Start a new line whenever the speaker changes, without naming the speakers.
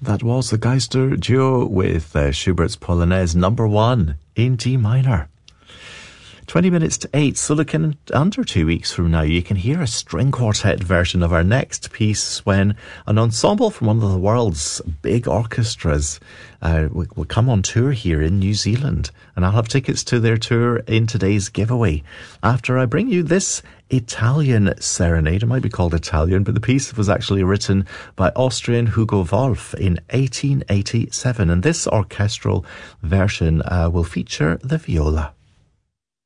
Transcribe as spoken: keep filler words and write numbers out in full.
That was the Geister Duo with uh, Schubert's Polonaise number one in D minor. twenty minutes to eight, so look, in under two weeks from now, you can hear a string quartet version of our next piece when an ensemble from one of the world's big orchestras uh, will, will come on tour here in New Zealand. And I'll have tickets to their tour in today's giveaway after I bring you this Italian serenade. It might be called Italian, but the piece was actually written by Austrian Hugo Wolf in eighteen eighty-seven. And this orchestral version uh, will feature the viola.